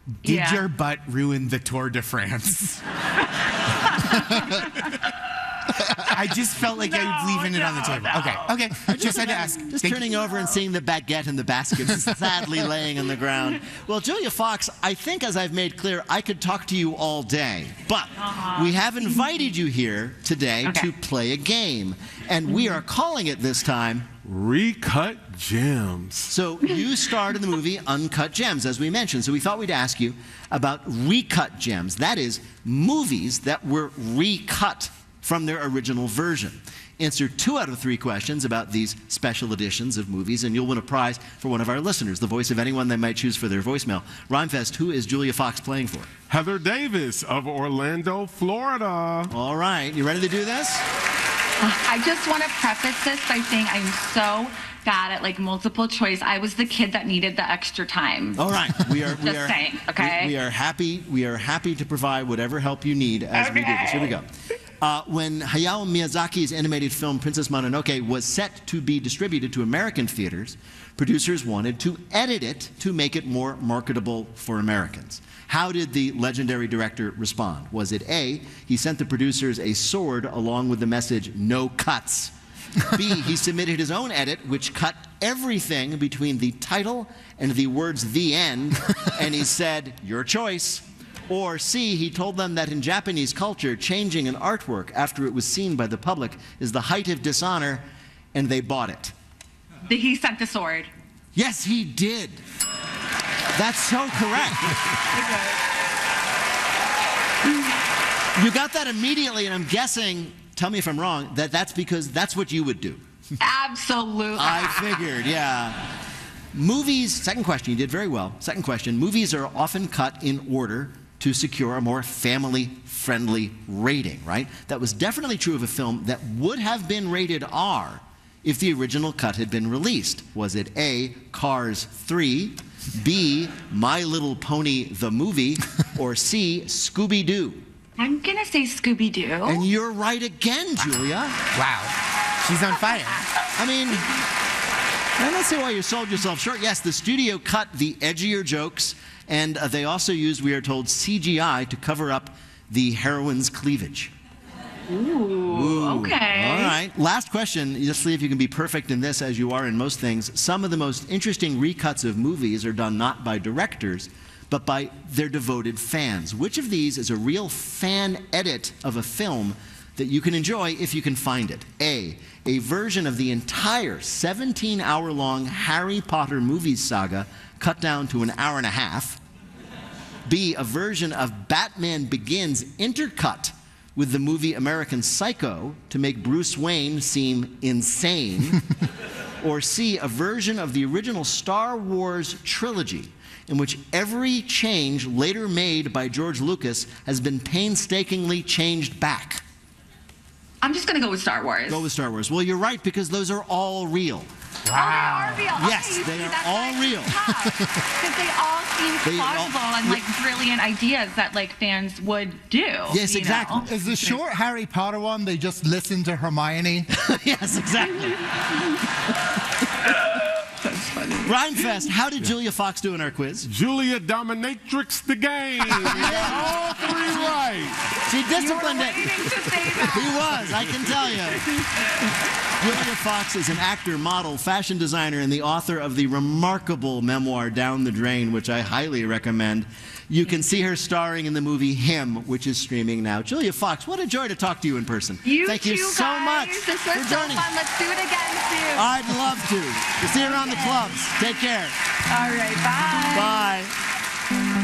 Did your butt ruin the Tour de France? I just felt like I was leaving it on the table. Okay. I just had to ask. Just turning over and seeing the baguette in the basket sadly laying on the ground. Well, Julia Fox, I think as I've made clear, I could talk to you all day. But we have invited you here today to play a game. And we are calling it this time Recut Gems. So you starred in the movie Uncut Gems, as we mentioned. So we thought we'd ask you about recut gems. That is, movies that were recut from their original version. Answer 2 out of 3 questions about these special editions of movies, and you'll win a prize for one of our listeners, the voice of anyone they might choose for their voicemail. Rhymefest, who is Julia Fox playing for? Heather Davis of Orlando, Florida. All right, you ready to do this? I just want to preface this by saying I'm so bad at multiple choice. I was the kid that needed the extra time. All right, we are saying, okay? We are happy to provide whatever help you need as we do this. Here we go. When Hayao Miyazaki's animated film Princess Mononoke was set to be distributed to American theaters, producers wanted to edit it to make it more marketable for Americans. How did the legendary director respond? Was it A, he sent the producers a sword along with the message, "No cuts"? B, he submitted his own edit, which cut everything between the title and the words "the end," and he said, "Your choice." Or C, he told them that in Japanese culture, changing an artwork after it was seen by the public is the height of dishonor, and they bought it. He sent the sword. Yes, he did. That's so correct. You got that immediately, and I'm guessing, tell me if I'm wrong, that's because that's what you would do. Absolutely. I figured, yeah. Movies, second question, you did very well. Second question, movies are often cut in order to secure a more family-friendly rating, right? That was definitely true of a film that would have been rated R if the original cut had been released. Was it A, Cars 3, B, My Little Pony the movie, or C, Scooby-Doo? I'm gonna say Scooby-Doo. And you're right again, Julia. Wow. She's on fire. I mean, I'm not saying why you sold yourself short. Yes, the studio cut the edgier jokes, and they also used, we are told, CGI to cover up the heroine's cleavage. Ooh, okay. All right. Last question. Just see if you can be perfect in this as you are in most things. Some of the most interesting recuts of movies are done not by directors, but by their devoted fans. Which of these is a real fan edit of a film that you can enjoy if you can find it? A version of the entire 17-hour-long Harry Potter movie saga cut down to an hour and a half. B, a version of Batman Begins intercut with the movie American Psycho to make Bruce Wayne seem insane. Or C, a version of the original Star Wars trilogy in which every change later made by George Lucas has been painstakingly changed back. I'm just gonna go with Star Wars. Go with Star Wars. Well, you're right, because those are all real. Wow. Oh, they are real. Yes, okay, they are all real. Because they all seem plausible and brilliant ideas that fans would do. Yes, exactly. Is the short Harry Potter one, they just listen to Hermione? Yes, exactly. That's funny. Rhymefest, how did Julia Fox do in our quiz? Julia dominatrix the game. All 3 right. She disciplined it. He was, I can tell you. Julia Fox is an actor, model, fashion designer, and the author of the remarkable memoir Down the Drain, which I highly recommend. You can see her starring in the movie Him, which is streaming now. Julia Fox, what a joy to talk to you in person. Thank you so guys. much This was for so joining. fun. Let's do it again soon. I'd love to. We'll see you around the clubs. Take care. All right, bye. Bye.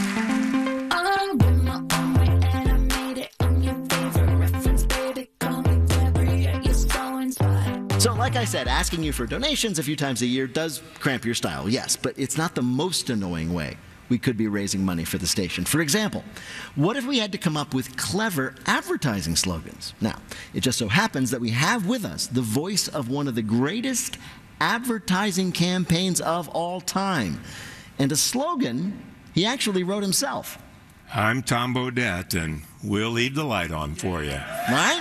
So like I said, asking you for donations a few times a year does cramp your style, yes, but it's not the most annoying way we could be raising money for the station. For example, what if we had to come up with clever advertising slogans? Now, it just so happens that we have with us the voice of one of the greatest advertising campaigns of all time, and a slogan he actually wrote himself. I'm Tom Bodett, and we'll leave the light on for you. Right?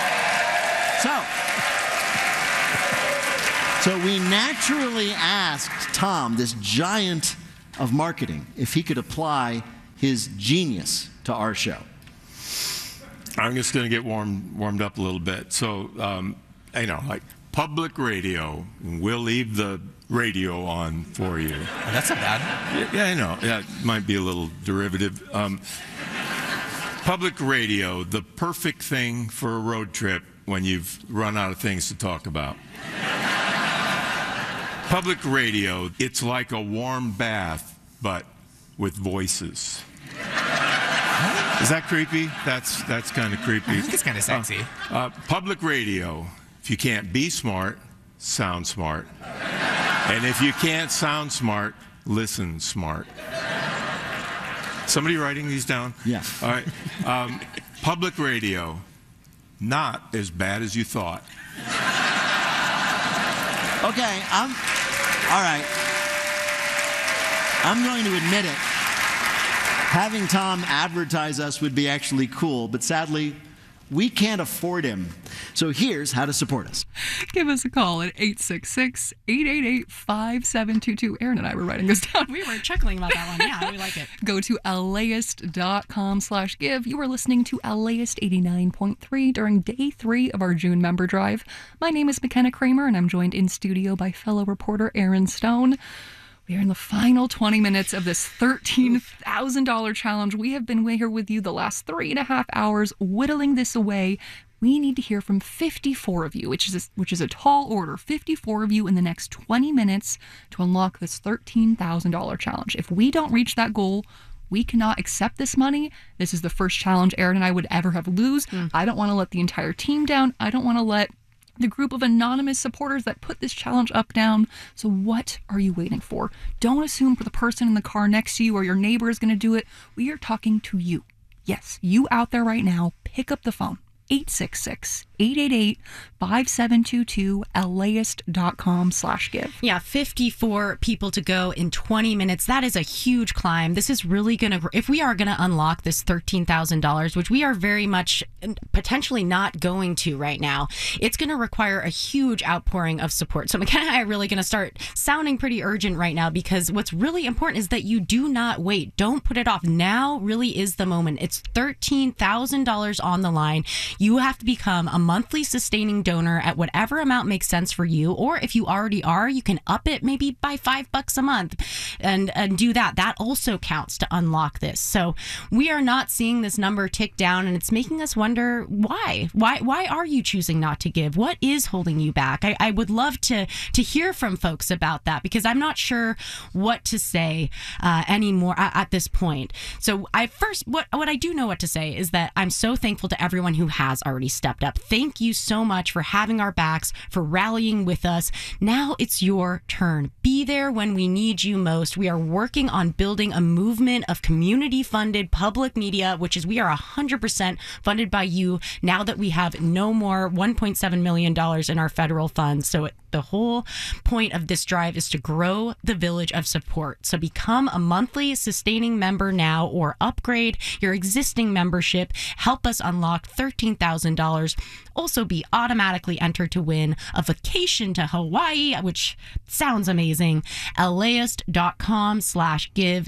So we naturally asked Tom, this giant of marketing, if he could apply his genius to our show. I'm just going to get warmed up a little bit. So, like public radio, we'll leave the radio on for you. Oh, that's not bad. Yeah, I know. Yeah, it might be a little derivative. Public radio, the perfect thing for a road trip when you've run out of things to talk about. Public radio, it's like a warm bath, but with voices. Is that creepy? That's kind of creepy. I think it's kind of sexy. Public radio, if you can't be smart, sound smart. And if you can't sound smart, listen smart. Somebody writing these down? Yeah. All right. Public radio, not as bad as you thought. Okay, all right. I'm going to admit it. Having Tom advertise us would be actually cool, but sadly, we can't afford him. So here's how to support us. Give us a call at 866-888-5722. Aaron and I were writing this down. We were chuckling about that one. Yeah, we like it. Go to LAist.com/give. You are listening to LAist 89.3 during day 3 of our June member drive. My name is McKenna Kramer, and I'm joined in studio by fellow reporter Aaron Stone. We are in the final 20 minutes of this $13,000 challenge. We have been here with you the last 3.5 hours, whittling this away. We need to hear from 54 of you, which is a tall order. 54 of you in the next 20 minutes to unlock this $13,000 challenge. If we don't reach that goal, we cannot accept this money. This is the first challenge Aaron and I would ever have lose. I don't want to let the entire team down. I don't want to let the group of anonymous supporters that put this challenge up down. So what are you waiting for? Don't assume for the person in the car next to you or your neighbor is going to do it. We are talking to you. Yes, you out there right now, pick up the phone. 866-888-5722, LAist.com/give. Yeah, 54 people to go in 20 minutes. That is a huge climb. This is really going to, if we are going to unlock this $13,000, which we are very much potentially not going to right now, it's going to require a huge outpouring of support. So McKenna and I are really going to start sounding pretty urgent right now, because what's really important is that you do not wait. Don't put it off. Now really is the moment. It's $13,000 on the line. You have to become a monthly sustaining donor at whatever amount makes sense for you. Or if you already are, you can up it maybe by $5 a month and do that. That also counts to unlock this. So we are not seeing this number tick down, and it's making us wonder why. Why are you choosing not to give? What is holding you back? I would love to hear from folks about that, because I'm not sure what to say anymore at this point. So what I do know what to say is that I'm so thankful to everyone who has already stepped up. Thank you so much for having our backs, for rallying with us. Now it's your turn. Be there when we need you most. We are working on building a movement of community-funded public media, which is we are 100% funded by you now that we have no more $1.7 million in our federal funds. So the whole point of this drive is to grow the village of support. So become a monthly sustaining member now, or upgrade your existing membership. Help us unlock $13,000. Also be automatically entered to win a vacation to Hawaii, which sounds amazing. LAist.com/give,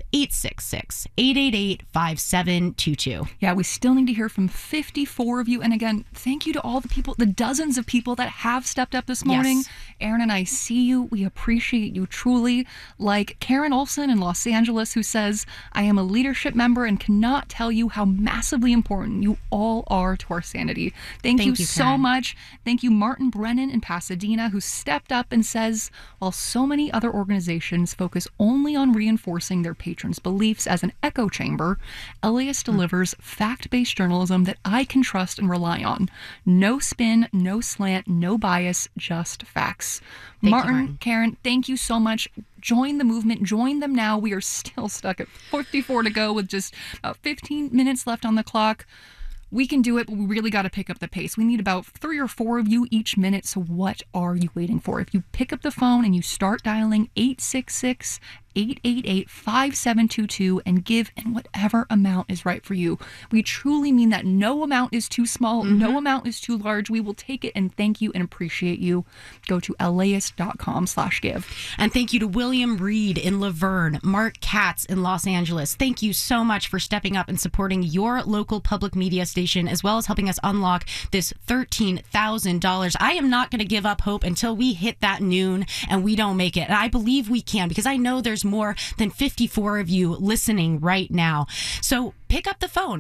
866-888-5722. Yeah, we still need to hear from 54 of you. And again, thank you to all the people, the dozens of people that have stepped up this morning. Yes. Aaron and I see you. We appreciate you truly. Like Karen Olson in Los Angeles, who says, I am a leadership member and cannot tell you how massively important you all are to our sanity. Thank you so Karen. much. Thank you, Martin Brennan in Pasadena, who stepped up and says, while so many other organizations focus only on reinforcing their patrons' beliefs as an echo chamber, LAist delivers fact-based journalism that I can trust and rely on. No spin, no slant, no bias, just facts. Thank you, Martin, Karen, thank you so much. Join the movement. Join them now. We are still stuck at 54 to go with just about 15 minutes left on the clock. We can do it, but we really got to pick up the pace. We need about 3 or 4 of you each minute. So what are you waiting for? If you pick up the phone and you start dialing 866 888-5722 and give in whatever amount is right for you. We truly mean that. No amount is too small, no amount is too large. We will take it and thank you and appreciate you. Go to LAist.com/give. And thank you to William Reed in Laverne, Mark Katz in Los Angeles. Thank you so much for stepping up and supporting your local public media station, as well as helping us unlock this $13,000. I am not going to give up hope until we hit that noon and we don't make it. And I believe we can, because I know there's more than 54 of you listening right now. So pick up the phone,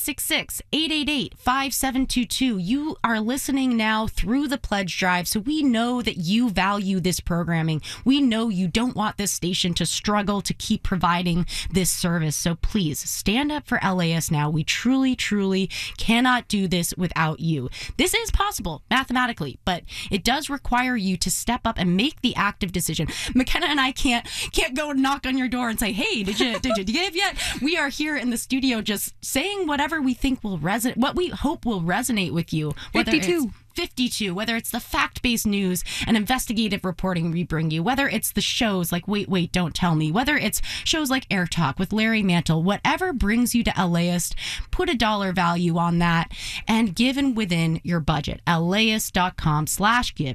866-888-5722. You are listening now through the pledge drive, so we know that you value this programming. We know you don't want this station to struggle to keep providing this service. So please stand up for LAist now. We truly, truly cannot do this without you. This is possible mathematically, but it does require you to step up and make the active decision. McKenna and I can't go knock on your door and say, hey, did you give yet? We are here in the studio just saying whatever we think will resonate, what we hope will resonate with you. 52, whether it's the fact-based news and investigative reporting we bring you, whether it's the shows like Wait, Don't Tell Me, whether it's shows like Air Talk with Larry Mantle, whatever brings you to LAist, put a dollar value on that and give in within your budget. LAist.com/give,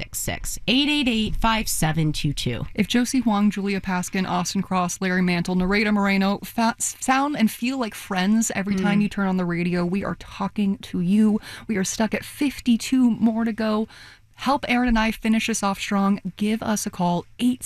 866-888-5722. If Josie Huang, Julia Paskin, Austin Cross, Larry Mantle, Nareda Moreno sound and feel like friends every time you turn on the radio, we are talking to you. We are stuck at 52 more to go. Help Aaron and I finish this off strong. Give us a call,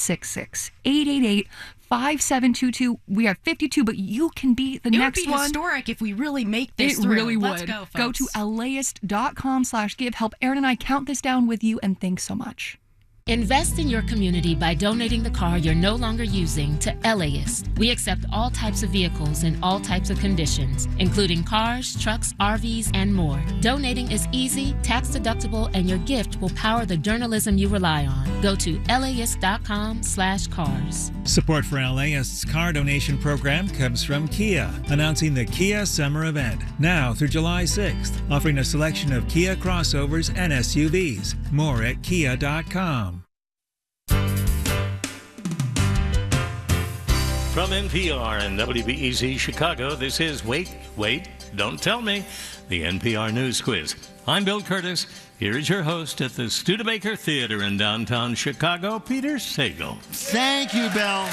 866-888-5722. We have 52, but you can be the next one. It would be historic if we really make this through. It really would. Let's go, folks. Go to LAist.com/give. Help Aaron and I count this down with you, and thanks so much. Invest in your community by donating the car you're no longer using to LAist. We accept all types of vehicles in all types of conditions, including cars, trucks, RVs, and more. Donating is easy, tax-deductible, and your gift will power the journalism you rely on. Go to LAist.com/cars. Support for LAist's car donation program comes from Kia, announcing the Kia Summer Event, now through July 6th, offering a selection of Kia crossovers and SUVs. More at kia.com. From NPR and WBEZ Chicago, this is Wait, Don't Tell Me, the NPR News Quiz. I'm Bill Curtis. Here is your host at the Studebaker Theater in downtown Chicago, Peter Sagal. Thank you, Bill.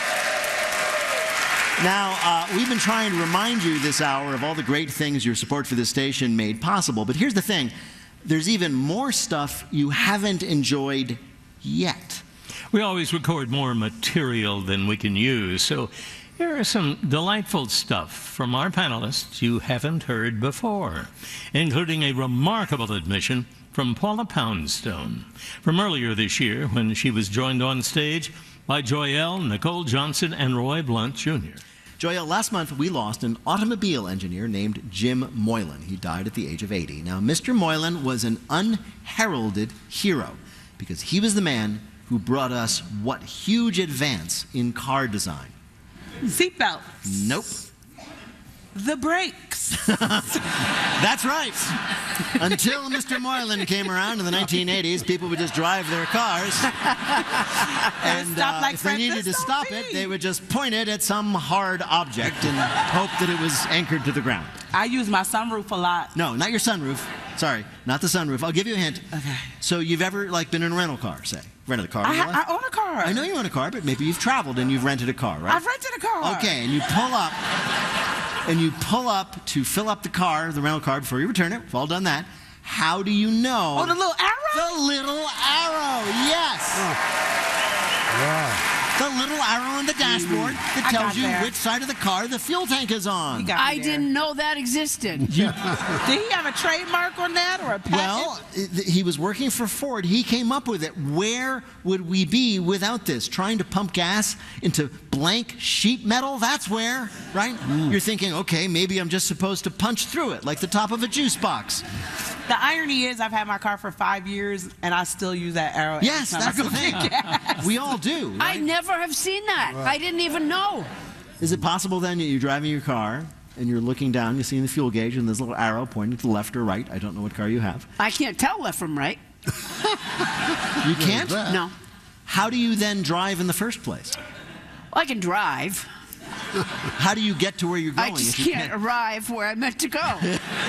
Now, we've been trying to remind you this hour of all the great things your support for this station made possible. But here's the thing. There's even more stuff you haven't enjoyed yet. We always record more material than we can use, so here are some delightful stuff from our panelists you haven't heard before, including a remarkable admission from Paula Poundstone from earlier this year when she was joined on stage by Joyelle, Nicole Johnson, and Roy Blunt Jr. Joyelle, last month we lost an automobile engineer named Jim Moylan. He died at the age of 80. Now, Mr. Moylan was an unheralded hero because he was the man who brought us what huge advance in car design? Seatbelts. Nope. The brakes. That's right. Until Mr. Moylan came around in the 1980s, people would just drive their cars. And if they needed to stop it, they would just point it at some hard object and hope that it was anchored to the ground. I use my sunroof a lot. No, not your sunroof. Sorry, not the sunroof. I'll give you a hint. Okay. So you've ever been in a rental car, say? Rented a car? I own a car. I know you own a car, but maybe you've traveled and you've rented a car, right? I've rented a car. Okay, and you pull up to fill up the rental car before you return it. We've all done that. How do you know? Oh, the little arrow? The little arrow, yes. Wow. The little arrow on the dashboard that tells you which side of the car the fuel tank is on. I didn't know that existed. Did he have a trademark on that or a patent? Well, he was working for Ford. He came up with it. Where would we be without this? Trying to pump gas into blank sheet metal? That's where, right? You're thinking, okay, maybe I'm just supposed to punch through it like the top of a juice box. The irony is I've had my car for 5 years and I still use that arrow. Yes, that's the thing. We all do. Right? I never have seen that. Right. I didn't even know. Is it possible then that you're driving your car and you're looking down, you're seeing the fuel gauge and there's a little arrow pointing to the left or right? I don't know what car you have. I can't tell left from right. You can't? No. How do you then drive in the first place? Well, I can drive. How do you get to where you're going? I just if you can't arrive where I meant to go.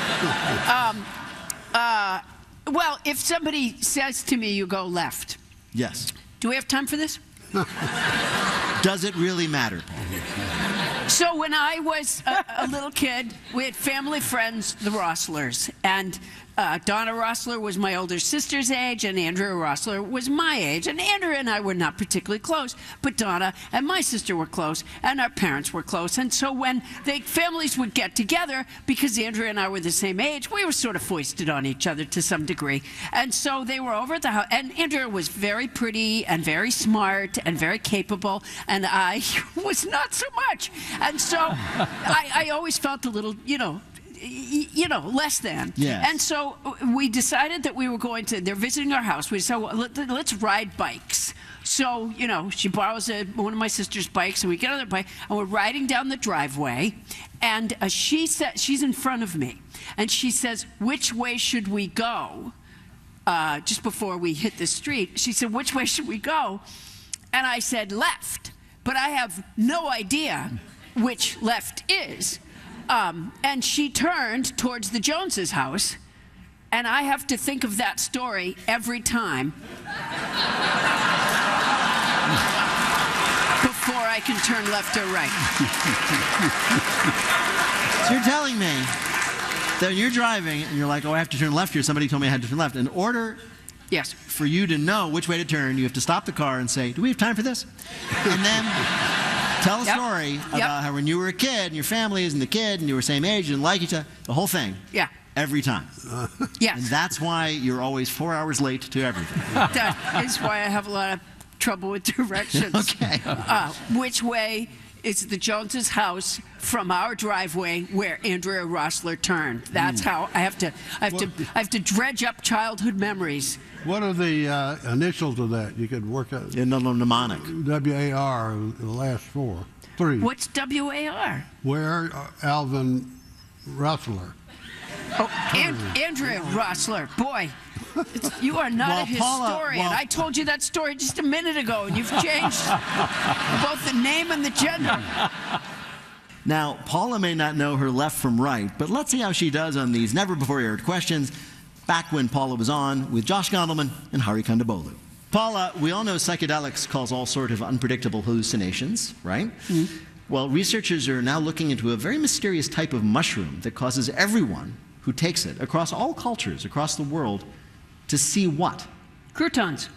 Well, if somebody says to me, you go left. Yes. Do we have time for this? Does it really matter, Paul? So when I was a little kid, we had family friends, the Rosslers, and Donna Rossler was my older sister's age, and Andrea Rossler was my age. And Andrea and I were not particularly close, but Donna and my sister were close, and our parents were close. And so when the families would get together, because Andrea and I were the same age, we were sort of foisted on each other to some degree. And so they were over at the house, and Andrea was very pretty and very smart and very capable, and I was not so much. And so I always felt a little, less than. Yes. And so we decided that we were going to, they're visiting our house. We said, well, let's ride bikes. So, she borrows one of my sister's bikes, and we get on the bike, and we're riding down the driveway, and she's in front of me, and she says, which way should we go? Just before we hit the street, she said, which way should we go? And I said, left. But I have no idea which left is. And she turned towards the Joneses' house, and I have to think of that story every time before I can turn left or right. So you're telling me that you're driving, and you're like, oh, I have to turn left here. Somebody told me I had to turn left. In order for you to know which way to turn, you have to stop the car and say, do we have time for this? And then tell a story about how when you were a kid and your family isn't the kid and you were same age and didn't like each other, the whole thing. Yeah. Every time. Yes. And that's why you're always 4 hours late to everything. That is why I have a lot of trouble with directions. Okay. Which way is the Joneses' house from our driveway where Andrea Rossler turned? That's how I have to dredge up childhood memories. What are the initials of that? You could work out. Mnemonic. WAR, the last three. What's WAR? Where Alvin Rossler. Oh, Andrea Rossler. Boy, you are not a historian. I told you that story just a minute ago, and you've changed both the name and the gender. Now, Paula may not know her left from right, but let's see how she does on these never-before-aired questions back when Paula was on with Josh Gondelman and Hari Kondabolu. Paula, we all know psychedelics cause all sort of unpredictable hallucinations, right? Mm-hmm. Well, researchers are now looking into a very mysterious type of mushroom that causes everyone who takes it across all cultures, across the world, to see what? Croutons.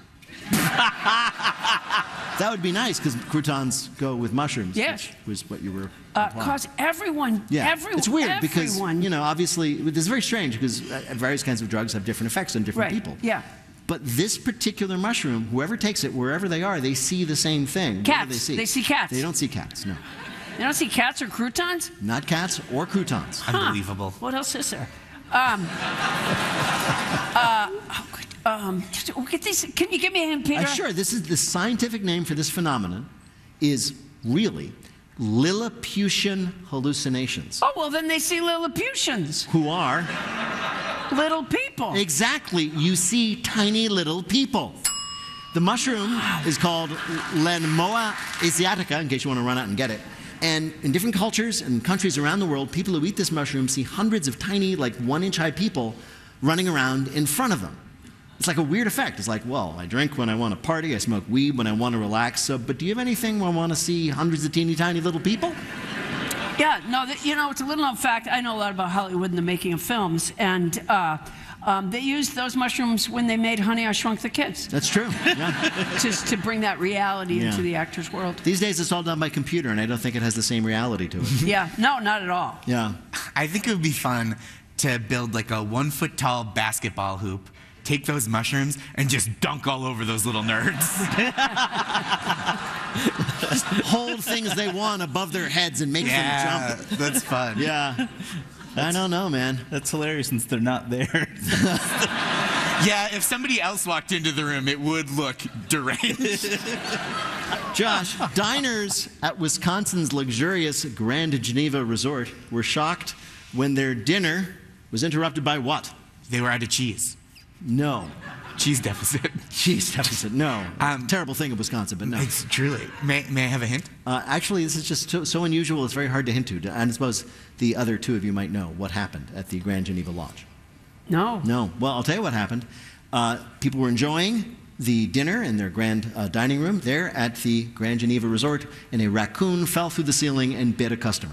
That would be nice, because croutons go with mushrooms, which was what you were cause everyone, it's weird because, obviously, this is very strange because various kinds of drugs have different effects on different people. Yeah. But this particular mushroom, whoever takes it, wherever they are, they see the same thing. Cats. What do they see? They see cats. They don't see cats, no. They don't see cats or croutons? Not cats or croutons. Unbelievable. What else is there? Get these. Can you give me a hint, Peter? Sure. This is the scientific name for this phenomenon is really Lilliputian hallucinations. Oh, well, then they see Lilliputians. Who are? Little people. Exactly. You see tiny little people. The mushroom is called Lenmoa asiatica, in case you want to run out and get it. And in different cultures and countries around the world, people who eat this mushroom see hundreds of tiny, like 1-inch high people running around in front of them. It's like a weird effect. It's like, well, I drink when I want to party, I smoke weed when I want to relax, but do you have anything where I want to see hundreds of teeny tiny little people? Yeah, no, it's a little known fact. I know a lot about Hollywood and the making of films, and they used those mushrooms when they made Honey, I Shrunk the Kids. That's true, yeah. Just to bring that reality into the actor's world. These days it's all done by computer, and I don't think it has the same reality to it. Yeah, no, not at all. Yeah. I think it would be fun to build like a 1-foot-tall basketball hoop, take those mushrooms, and just dunk all over those little nerds. Just hold things they want above their heads and make them jump. That's fun. Yeah. I don't know, man. That's hilarious since they're not there. Yeah, if somebody else walked into the room, it would look deranged. Josh, diners at Wisconsin's luxurious Grand Geneva Resort were shocked when their dinner was interrupted by what? They were out of cheese. No. Cheese deficit. Cheese deficit, no. Terrible thing in Wisconsin, but no. It's truly. May I have a hint? Actually, this is just so unusual, it's very hard to hint to. And I suppose the other two of you might know what happened at the Grand Geneva Lodge. No. No. Well, I'll tell you what happened. People were enjoying the dinner in their grand dining room there at the Grand Geneva Resort, and a raccoon fell through the ceiling and bit a customer.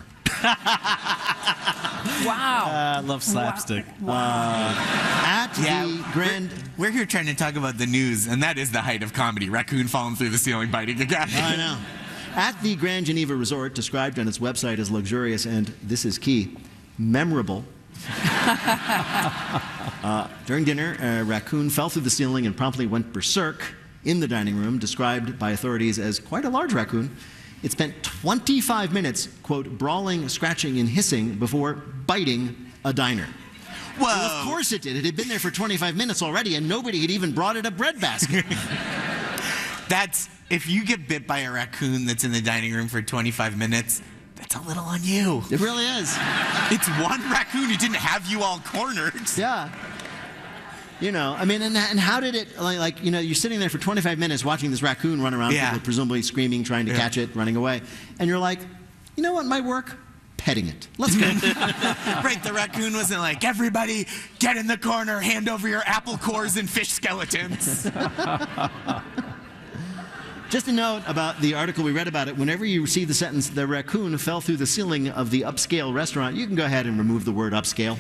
Wow. I love slapstick. At the Grand... We're here trying to talk about the news, and that is the height of comedy. Raccoon falling through the ceiling, biting a guy. I know. At the Grand Geneva Resort, described on its website as luxurious and, this is key, memorable. During dinner, a raccoon fell through the ceiling and promptly went berserk in the dining room, described by authorities as quite a large raccoon. It spent 25 minutes, quote, brawling, scratching, and hissing before biting a diner. Whoa. Well, of course it did. It had been there for 25 minutes already, and nobody had even brought it a breadbasket. That's, if you get bit by a raccoon that's in the dining room for 25 minutes, that's a little on you. It really is. It's one raccoon who didn't have you all cornered. Yeah. You know, I mean, and how did it, like, you know, you're sitting there for 25 minutes watching this raccoon run around, people presumably screaming, trying to catch it, running away, and you're like, you know what might work? Petting it. Let's go. Right, the raccoon wasn't like, everybody get in the corner, hand over your apple cores and fish skeletons. Just a note about the article we read about it. Whenever you see the sentence, the raccoon fell through the ceiling of the upscale restaurant, you can go ahead and remove the word upscale.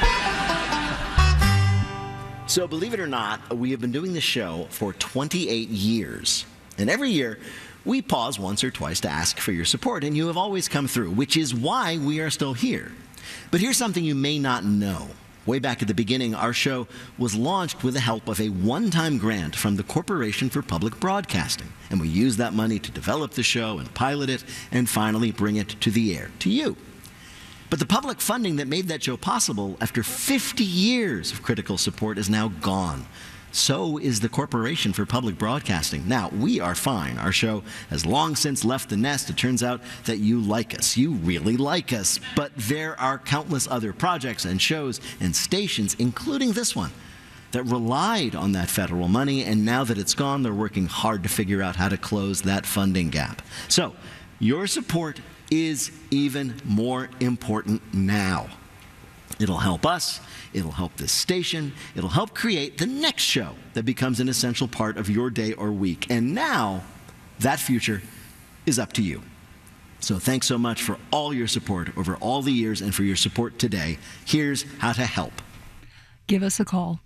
So believe it or not, we have been doing this show for 28 years. And every year, we pause once or twice to ask for your support, and you have always come through, which is why we are still here. But here's something you may not know. Way back at the beginning, our show was launched with the help of a one-time grant from the Corporation for Public Broadcasting. And we used that money to develop the show and pilot it and finally bring it to the air, to you. But the public funding that made that show possible after 50 years of critical support is now gone. So is the Corporation for Public Broadcasting. Now, we are fine. Our show has long since left the nest. It turns out that you like us. You really like us. But there are countless other projects and shows and stations, including this one, that relied on that federal money. And now that it's gone, they're working hard to figure out how to close that funding gap. So, your support is even more important now. It'll help us, it'll help this station, it'll help create the next show that becomes an essential part of your day or week. And now, that future is up to you. So thanks so much for all your support over all the years and for your support today. Here's how to help. Give us a call,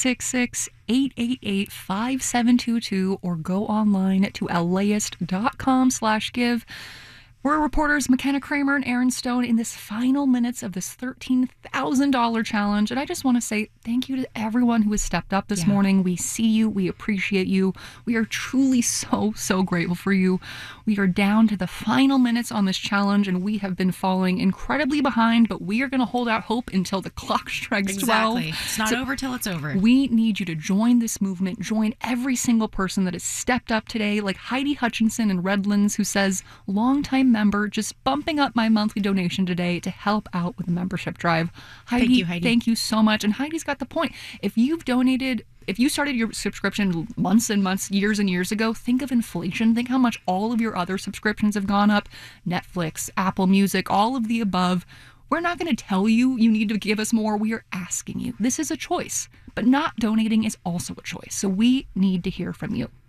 866-888-5722, or go online to LAist.com/give. We're reporters McKenna Kramer and Aaron Stone in this final minutes of this $13,000 challenge. And I just want to say thank you to everyone who has stepped up this morning. We see you. We appreciate you. We are truly so, so grateful for you. We are down to the final minutes on this challenge, and we have been falling incredibly behind, but we are going to hold out hope until the clock strikes 12. Exactly. It's not over till it's over. We need you to join this movement. Join every single person that has stepped up today, like Heidi Hutchinson in Redlands, who says, longtime member, just bumping up my monthly donation today to help out with the membership drive. Heidi, Thank you, Heidi. Thank you so much. And Heidi's got the point. If you've donated, if you started your subscription months and months, years and years ago, think of inflation. Think how much all of your other subscriptions have gone up. Netflix, Apple Music, all of the above. We're not going to tell you you need to give us more. We are asking you. This is a choice. But not donating is also a choice. So we need to hear from you.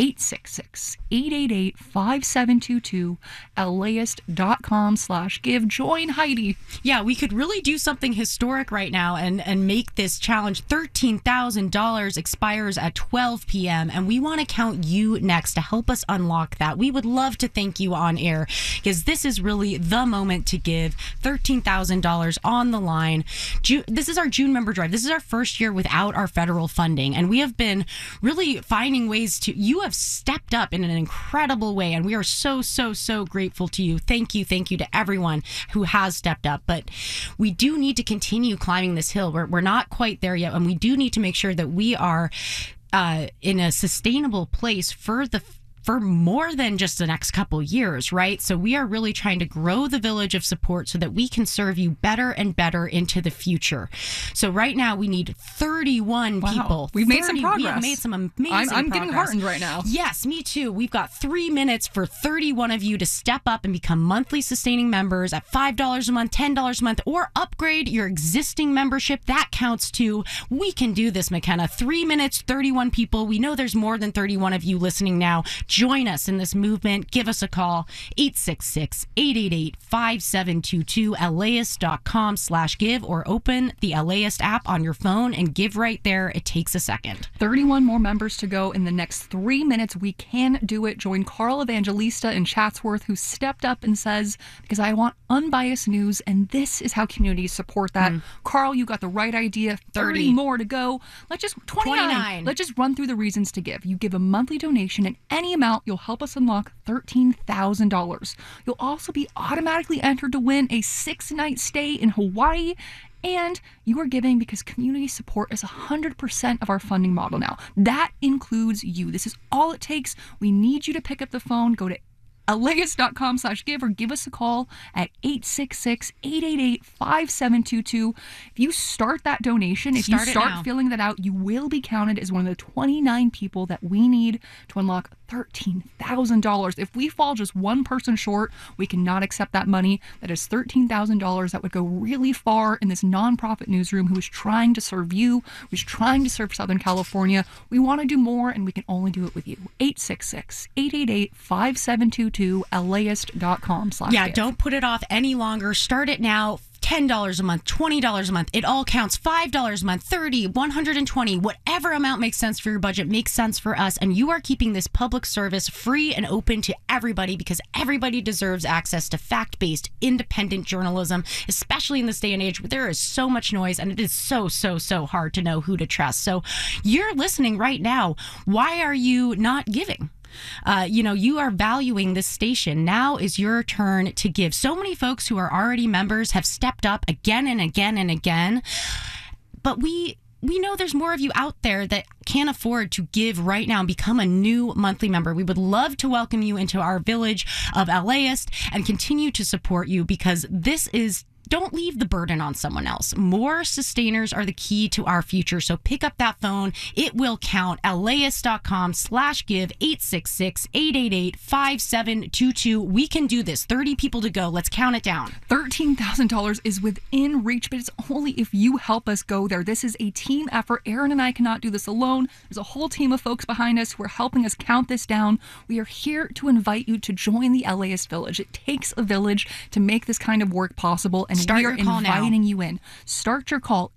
866-888-5722, LAist.com/give. Join Heidi. Yeah, we could really do something historic right now and make this challenge. $13,000 expires at 12 p.m. and we want to count you next to help us unlock that. We would love to thank you on air because this is really the moment to give. $13,000 on the line. This is our June member drive. This is our first year without our federal funding, and we have been really finding ways to. You have stepped up in an incredible way, and we are so, so, so grateful to you. Thank you to everyone who has stepped up. But we do need to continue climbing this hill. We're not quite there yet, and we do need to make sure that we are in a sustainable place for the for more than just the next couple years, right? So we are really trying to grow the village of support so that we can serve you better and better into the future. So right now we need 31 people. We've made some 30 progress. We have made some amazing I'm getting progress. heartened right now. Yes, me too. We've got 3 minutes for 31 of you to step up and become monthly sustaining members at $5 a month, $10 a month, or upgrade your existing membership. That counts too. We can do this, McKenna. 3 minutes, 31 people. We know there's more than 31 of you listening now. Join us in this movement. Give us a call, 866-888-5722, LAist.com/give, or open the LAist app on your phone and give right there. It takes a second. 31 more members to go in the next 3 minutes. We can do it. Join Carl Evangelista in Chatsworth, who stepped up and says, because I want unbiased news, and this is how communities support that. Carl, you got the right idea. 30 more to go. Let's just 29. Let's just run through the reasons to give. You give a monthly donation in any amount, you'll help us unlock $13,000. You'll also be automatically entered to win a 6-night stay in Hawaii. And you are giving because community support is 100% of our funding model now. That includes you. This is all it takes. We need you to pick up the phone, go to LAist.com/give, or give us a call at 866-888-5722. If you start that donation, if you start filling that out, you will be counted as one of the 29 people that we need to unlock $13,000. If we fall just one person short, we cannot accept that money. That is $13,000 that would go really far in this nonprofit newsroom who is trying to serve you, who's trying to serve Southern California. We want to do more, and we can only do it with you. 866-888-5722. LAist.com/give. Yeah, don't put it off any longer. Start it now. $10 a month, $20 a month. It all counts. $5 a month, $30, $120, whatever amount makes sense for your budget makes sense for us. And you are keeping this public service free and open to everybody, because everybody deserves access to fact-based, independent journalism, especially in this day and age where there is so much noise and it is so hard to know who to trust. So you're listening right now. Why are you not giving? You are valuing this station. Now is your turn to give. So many folks who are already members have stepped up again and again and again. But we know there's more of you out there that can't afford to give right now and become a new monthly member. We would love to welcome you into our village of LAist and continue to support you, because this is... Don't leave the burden on someone else. More sustainers are the key to our future. So pick up that phone. It will count. LAist.com/give, 866-888-5722. We can do this. 30 people to go. Let's count it down. $13,000 is within reach, but it's only if you help us go there. This is a team effort. Aaron and I cannot do this alone. There's a whole team of folks behind us who are helping us count this down. We are here to invite you to join the LAist Village. It takes a village to make this kind of work possible, and we are inviting you in. Start your call,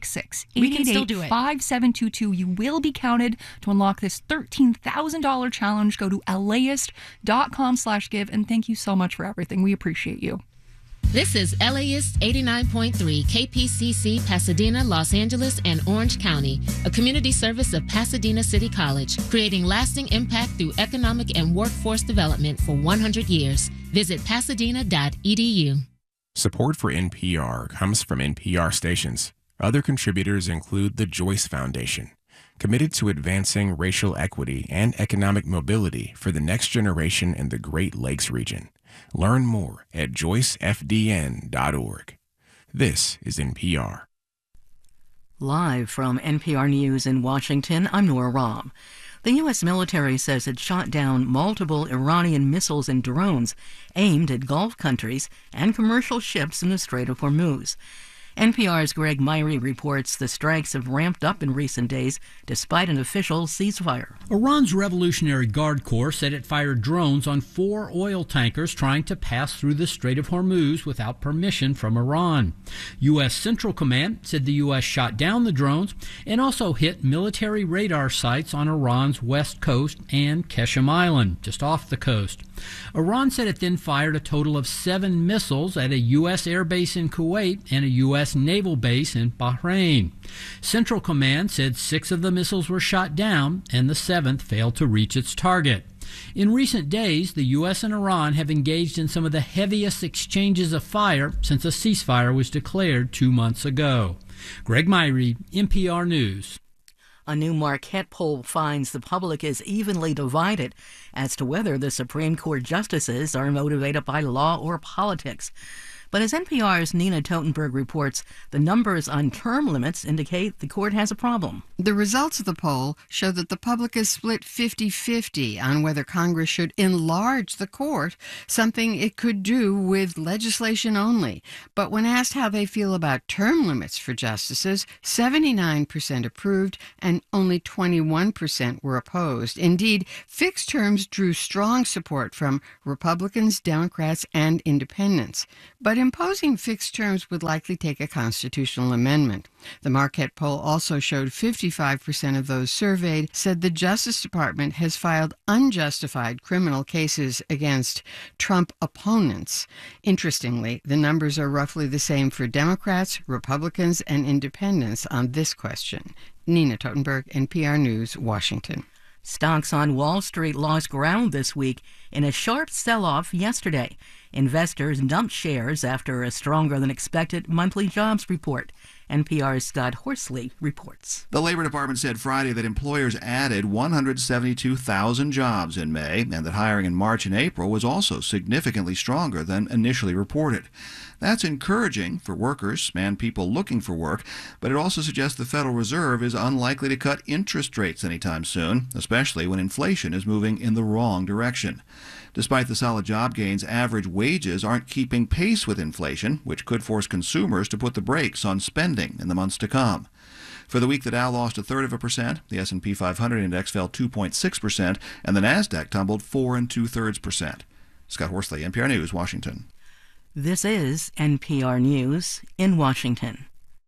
866-888-5722. You will be counted to unlock this $13,000 challenge. Go to LAist.com/give, and thank you so much for everything. We appreciate you. This is LAist 89.3 KPCC, Pasadena, Los Angeles, and Orange County, a community service of Pasadena City College, creating lasting impact through economic and workforce development for 100 years. Visit pasadena.edu. Support for NPR comes from NPR stations. Other contributors include the Joyce Foundation, committed to advancing racial equity and economic mobility for the next generation in the Great Lakes region. Learn more at joycefdn.org. This is NPR. Live from NPR News in Washington, I'm Nora Rahm. The U.S. military says it shot down multiple Iranian missiles and drones aimed at Gulf countries and commercial ships in the Strait of Hormuz. NPR's Greg Myrie reports the strikes have ramped up in recent days despite an official ceasefire. Iran's Revolutionary Guard Corps said it fired drones on 4 oil tankers trying to pass through the Strait of Hormuz without permission from Iran. U.S. Central Command said the U.S. shot down the drones and also hit military radar sites on Iran's west coast and Qeshm Island, just off the coast. Iran said it then fired a total of 7 missiles at a U.S. air base in Kuwait and a U.S. naval base in Bahrain. Central Command said 6 of the missiles were shot down and the 7th failed to reach its target. In recent days, the U.S. and Iran have engaged in some of the heaviest exchanges of fire since a ceasefire was declared 2 months ago. Greg Myrie, NPR News. A new Marquette poll finds the public is evenly divided as to whether the Supreme Court justices are motivated by law or politics. But as NPR's Nina Totenberg reports, the numbers on term limits indicate the court has a problem. The results of the poll show that the public is split 50-50 on whether Congress should enlarge the court, something it could do with legislation only. But when asked how they feel about term limits for justices, 79% approved and only 21% were opposed. Indeed, fixed terms drew strong support from Republicans, Democrats, and independents. But imposing fixed terms would likely take a constitutional amendment. The Marquette poll also showed 55% of those surveyed said the Justice Department has filed unjustified criminal cases against Trump opponents. Interestingly, the numbers are roughly the same for Democrats, Republicans, and independents on this question. Nina Totenberg, NPR News, Washington. Stocks on Wall Street lost ground this week in a sharp sell-off yesterday. Investors dumped shares after a stronger-than-expected monthly jobs report. NPR's Scott Horsley reports. The Labor Department said Friday that employers added 172,000 jobs in May, and that hiring in March and April was also significantly stronger than initially reported. That's encouraging for workers and people looking for work, but it also suggests the Federal Reserve is unlikely to cut interest rates anytime soon, especially when inflation is moving in the wrong direction. Despite the solid job gains, average wages aren't keeping pace with inflation, which could force consumers to put the brakes on spending in the months to come. For the week, the Dow lost 0.33%, the S&P 500 index fell 2.6%, and the Nasdaq tumbled 4 2/3%. Scott Horsley, NPR News, Washington. This is NPR News in Washington.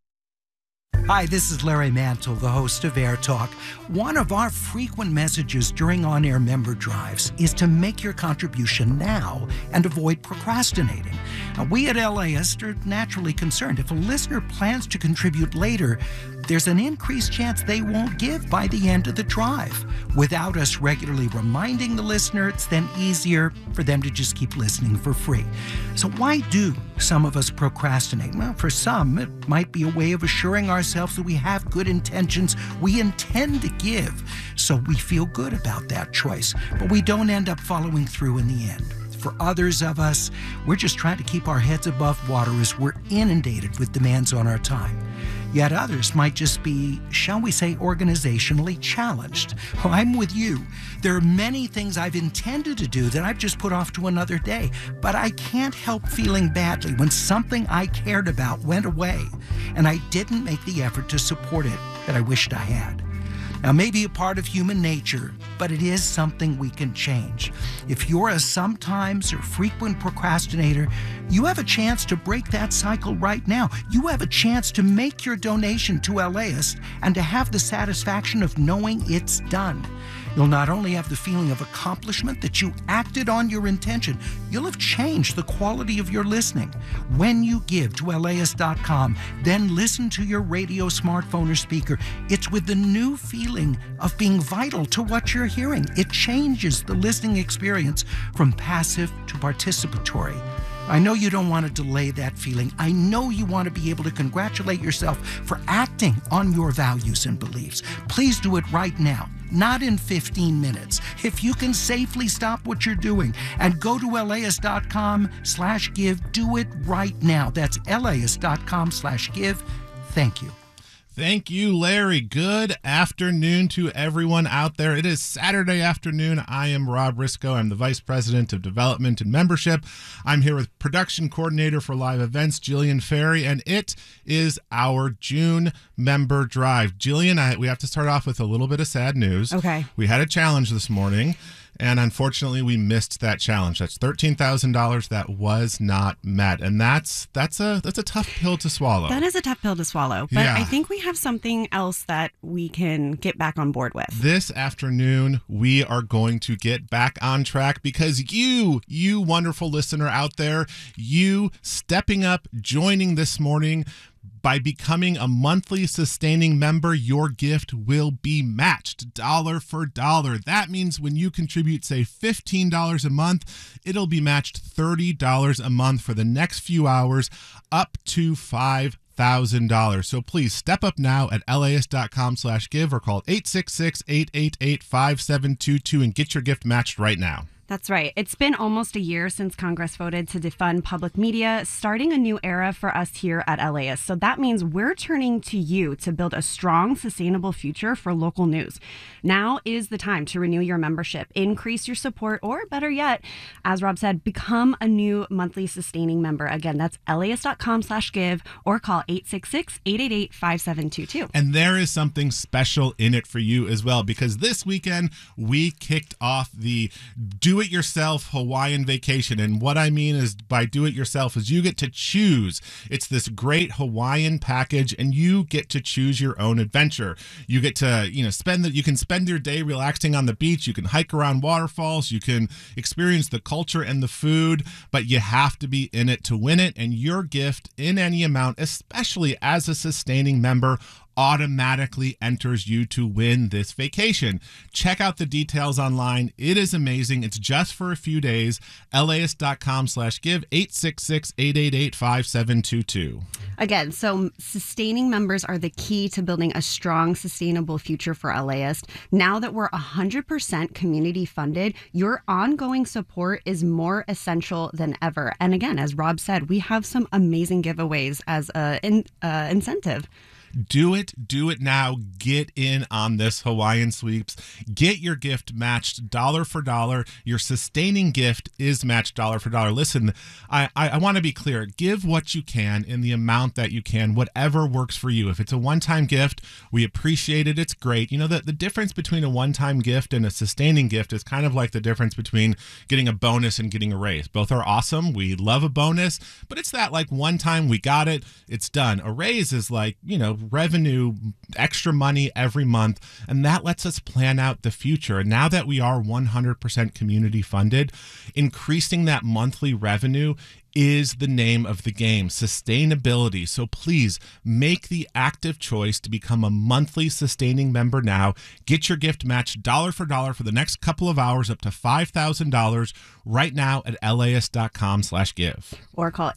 Hi, this is Larry Mantle, the host of Air Talk. One of our frequent messages during on-air member drives is to make your contribution now and avoid procrastinating. We at LAist are naturally concerned. If a listener plans to contribute later, there's an increased chance they won't give by the end of the drive. Without us regularly reminding the listener, it's then easier for them to just keep listening for free. So why do some of us procrastinate? Well, for some, it might be a way of assuring ourselves that we have good intentions, we intend to give, so we feel good about that choice, but we don't end up following through in the end. For others of us, we're just trying to keep our heads above water as we're inundated with demands on our time. Yet others might just be, shall we say, organizationally challenged. Well, I'm with you. There are many things I've intended to do that I've just put off to another day, but I can't help feeling badly when something I cared about went away and I didn't make the effort to support it that I wished I had. Now, maybe a part of human nature, but it is something we can change. If you're a sometimes or frequent procrastinator, you have a chance to break that cycle right now. You have a chance to make your donation to LAist and to have the satisfaction of knowing it's done. You'll not only have the feeling of accomplishment that you acted on your intention, you'll have changed the quality of your listening. When you give to LAist.com, then listen to your radio, smartphone, or speaker. It's with the new feeling of being vital to what you're hearing. It changes the listening experience from passive to participatory. I know you don't want to delay that feeling. I know you want to be able to congratulate yourself for acting on your values and beliefs. Please do it right now, not in 15 minutes. If you can safely stop what you're doing and go to LAist.com/give, do it right now. That's LAist.com/give. Thank you. Thank you, Larry. Good afternoon to everyone out there. It is Saturday afternoon. I am Rob Risco. I'm the Vice President of Development and Membership. I'm here with Production Coordinator for Live Events, Jillian Ferry, and it is our June member drive. Jillian, we have to start off with a little bit of sad news. Okay. We had a challenge this morning, and unfortunately we missed that challenge. That's $13,000 that was not met, and that's a tough pill to swallow. That is a tough pill to swallow, but Yeah. I think we have something else that we can get back on board with. This afternoon, we are going to get back on track because you wonderful listener out there, you stepping up, joining this morning, by becoming a monthly sustaining member, your gift will be matched dollar for dollar. That means when you contribute, say, $15 a month, it'll be matched $30 a month for the next few hours, up to $5,000. $5,000. So please step up now at LAist.com/give or call 866-888-5722 and get your gift matched right now. That's right. It's been almost a year since Congress voted to defund public media, starting a new era for us here at LAist. So that means we're turning to you to build a strong, sustainable future for local news. Now is the time to renew your membership, increase your support, or better yet, as Rob said, become a new monthly sustaining member. Again, that's LAist.com/give or call 866-888-5722. And there is something special in it for you as well, because this weekend we kicked off the do-it-yourself Hawaiian vacation. And what I mean is by do-it-yourself is you get to choose. It's this great Hawaiian package, and you get to choose your own adventure. You get to, you can spend your day relaxing on the beach. You can hike around waterfalls. You can experience the culture and the food, but you have to be in it to win it. And your gift in any amount, especially as a sustaining member, automatically enters you to win this vacation. Check out the details online. It is amazing. It's just for a few days. LAist.com/give, 866-888-5722. Again, so sustaining members are the key to building a strong, sustainable future for LAist. Now that we're 100% community funded, your ongoing support is more essential than ever. And again, as Rob said, we have some amazing giveaways as an incentive. Do it now. Get in on this Hawaiian Sweeps. Get your gift matched dollar for dollar. Your sustaining gift is matched dollar for dollar. Listen, I want to be clear. Give what you can in the amount that you can, whatever works for you. If it's a one-time gift, we appreciate it. It's great. You know, the difference between a one-time gift and a sustaining gift is kind of like the difference between getting a bonus and getting a raise. Both are awesome. We love a bonus, but it's that like one time we got it, it's done. A raise is like, revenue, extra money every month, and that lets us plan out the future. And now that we are 100% community funded, increasing that monthly revenue is the name of the game, sustainability. So please make the active choice to become a monthly sustaining member now. Get your gift matched dollar for the next couple of hours up to $5,000 right now at LAist.com/give. Or call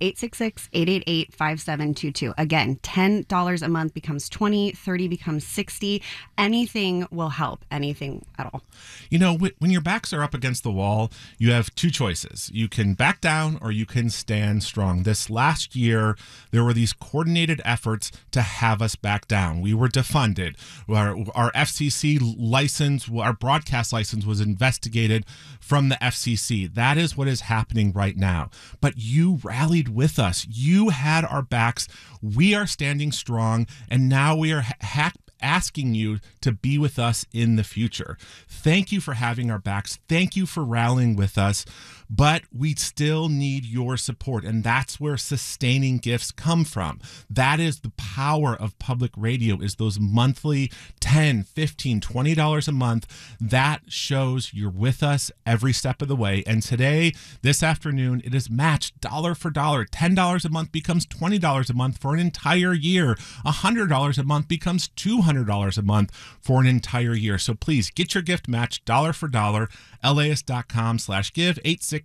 866-888-5722. Again, $10 a month becomes $20, $30 becomes $60. Anything will help, anything at all. When your backs are up against the wall, you have two choices. You can back down or you can stand strong. This last year, there were these coordinated efforts to have us back down. We were defunded. Our FCC license, our broadcast license was investigated from the FCC. That is what is happening right now. But you rallied with us. You had our backs. We are standing strong, and now we are asking you to be with us in the future. Thank you for having our backs. Thank you for rallying with us. But we still need your support, and that's where sustaining gifts come from. That is the power of public radio, is those monthly $10, $15, $20 a month. That shows you're with us every step of the way. And today, this afternoon, it is matched dollar for dollar. $10 a month becomes $20 a month for an entire year. $100 a month becomes $200 a month for an entire year. So please get your gift matched dollar for dollar. LAist.com/give,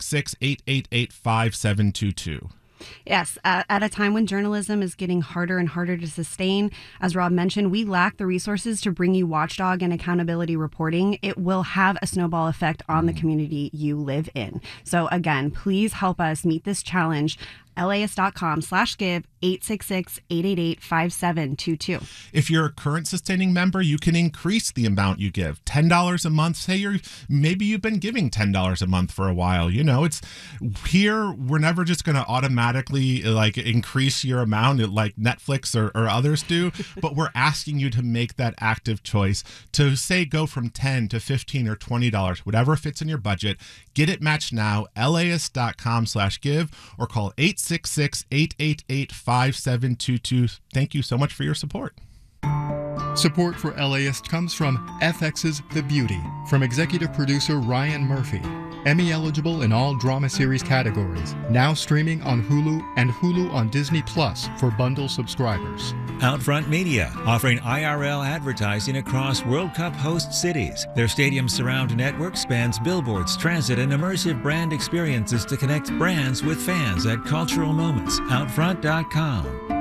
866-888-5722. Yes, at a time when journalism is getting harder and harder to sustain, as Rob mentioned, we lack the resources to bring you watchdog and accountability reporting. It will have a snowball effect on the community you live in. So again, please help us meet this challenge. LAist.com/give, 866-888-5722. If you're a current sustaining member, you can increase the amount you give. $10 a month. Say maybe you've been giving $10 a month for a while. It's here. We're never just going to automatically increase your amount like Netflix or others do, but we're asking you to make that active choice to say go from $10 to $15 or $20, whatever fits in your budget. Get it matched now. LAist.com/give or call 866-888-5722. Thank you so much for your support. Support for LAist comes from FX's The Beauty, from executive producer Ryan Murphy. Emmy eligible in all drama series categories. Now streaming on Hulu and Hulu on Disney Plus for bundle subscribers. Outfront Media, offering IRL advertising across World Cup host cities. Their stadium surround network spans billboards, transit, and immersive brand experiences to connect brands with fans at cultural moments. Outfront.com.